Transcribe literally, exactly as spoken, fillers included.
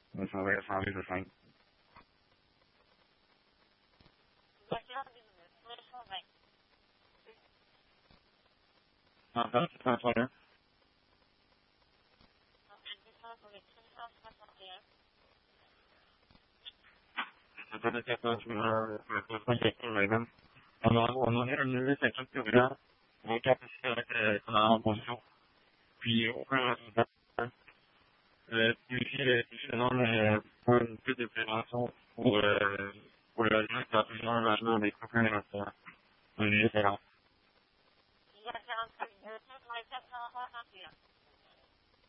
Donc, ça va être enlevé de cinq. En fait, c'est un problème. C'est pas de quatorze, mais euh, c'est pas question, madame. On a, on en est renouvelé cinquante kilogrammes, en capacité avec, euh, qu'on a en position. Puis, aucun résultat. Euh, puis ici, le, ici, le nom, euh, pour une petite de prévention pour, euh, pour le logement, qui a toujours un logement avec aucun émotion. On est juste à